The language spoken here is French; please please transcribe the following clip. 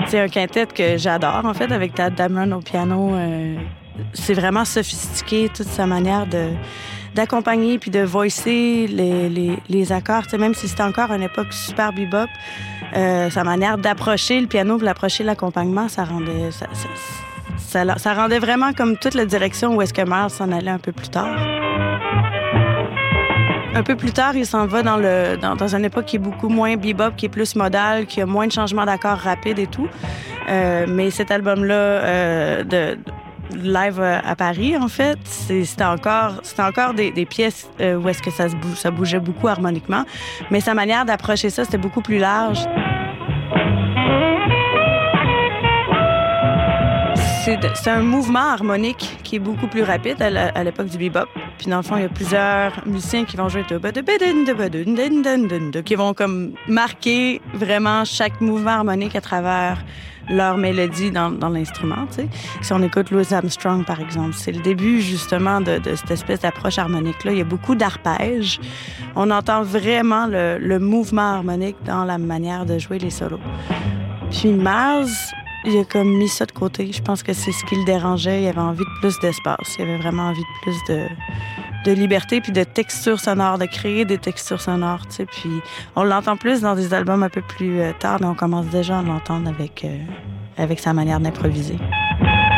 C'est un quintet que j'adore, en fait, avec Tadd Dameron au piano. C'est vraiment sophistiqué, toute sa manière d'accompagner puis de voicer les accords. Tu sais, même si c'était encore une époque super bebop, sa manière d'approcher le piano puis d'approcher l'accompagnement, ça rendait vraiment comme toute la direction où est-ce que Miles s'en allait un peu plus tard. Un peu plus tard, il s'en va dans une époque qui est beaucoup moins bebop, qui est plus modale, qui a moins de changements d'accords rapides et tout. Mais cet album-là de live à Paris, en fait, c'était encore des pièces où est-ce que ça bougeait beaucoup harmoniquement. Mais sa manière d'approcher ça, c'était beaucoup plus large. C'est un mouvement harmonique qui est beaucoup plus rapide à l'époque du bebop. Puis dans le fond, il y a plusieurs musiciens qui vont jouer qui vont comme marquer vraiment chaque mouvement harmonique à travers leur mélodie dans l'instrument, tu sais. Si on écoute Louis Armstrong, par exemple, c'est le début, justement, de cette espèce d'approche harmonique-là. Il y a beaucoup d'arpèges. On entend vraiment le mouvement harmonique dans la manière de jouer les solos. Puis Miles, il a comme mis ça de côté. Je pense que c'est ce qui le dérangeait. Il avait envie de plus d'espace. Il avait vraiment envie de plus de liberté puis de texture sonore, de créer des textures sonores, tu sais. Puis on l'entend plus dans des albums un peu plus tard, mais on commence déjà à l'entendre avec sa manière d'improviser.